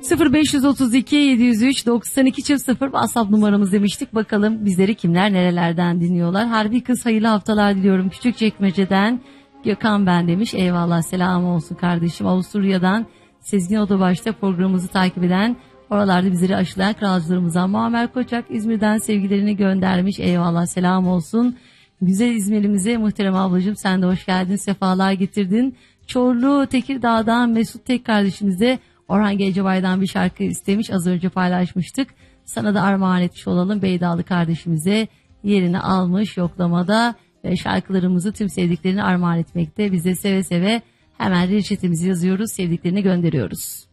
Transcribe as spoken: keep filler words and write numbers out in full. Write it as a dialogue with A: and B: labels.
A: sıfır beş otuz iki yedi yüz üç doksan iki sıfır WhatsApp numaramız demiştik. Bakalım bizleri kimler nerelerden dinliyorlar. Harbi kız hayırlı haftalar diliyorum. Küçükçekmece'den Gökhan ben demiş. Eyvallah, selam olsun kardeşim. Avusturya'dan Sezgin Otobaş'ta programımızı takip eden, oralarda bizleri aşılayan kralcılarımızdan Muammer Koçak İzmir'den sevgilerini göndermiş. Eyvallah, selam olsun. Güzel İzmir'imize muhterem ablacığım, sen de hoş geldin, sefalar getirdin. Çorlu Tekirdağ'dan Mesut Tek kardeşimize Orhan Gencebay'dan bir şarkı istemiş, az önce paylaşmıştık. Sana da armağan etmiş olalım. Beydalı kardeşimize yerini almış yoklamada ve şarkılarımızı tüm sevdiklerini armağan etmekte. Biz de seve seve hemen reçetemizi yazıyoruz, sevdiklerini gönderiyoruz.